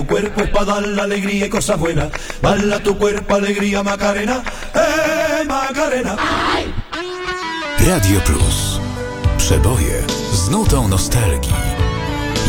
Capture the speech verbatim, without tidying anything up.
Cuerpo es para dar la alegría y cosas buenas. Baila tu cuerpo, alegría, Macarena. ¡Eh, Macarena! Radio Plus. Przeboje z nutą nostalgii.